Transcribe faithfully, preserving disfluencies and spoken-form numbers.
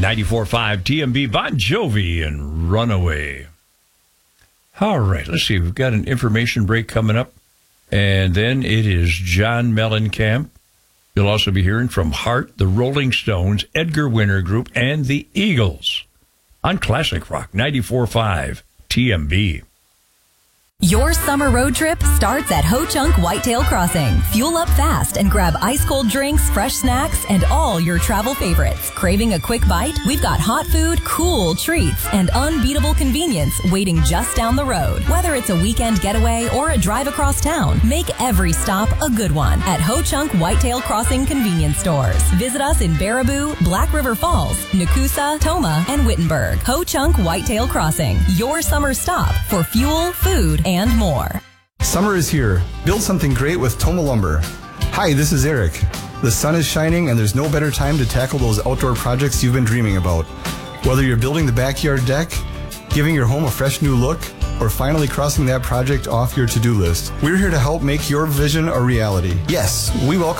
ninety-four point five T M B, Bon Jovi and Runaway. All right, let's see. We've got an information break coming up. And then it is John Mellencamp. You'll also be hearing from Heart, the Rolling Stones, Edgar Winter Group, and the Eagles on Classic Rock ninety-four point five T M B. Your summer road trip starts at Ho Chunk Whitetail Crossing. Fuel up fast and grab ice-cold drinks, fresh snacks, and all your travel favorites. Craving a quick bite? We've got hot food, cool treats, and unbeatable convenience waiting just down the road. Whether it's a weekend getaway or a drive across town, make every stop a good one at Ho Chunk Whitetail Crossing convenience stores. Visit us in Baraboo, Black River Falls, Nakusa, Toma, and Wittenberg. Ho Chunk Whitetail Crossing, your summer stop for fuel, food, and more. Summer is here. Build something great with Toma Lumber. Hi, this is Eric. The sun is shining and there's no better time to tackle those outdoor projects you've been dreaming about. Whether you're building the backyard deck, giving your home a fresh new look, or finally crossing that project off your to-do list, we're here to help make your vision a reality. Yes, we welcome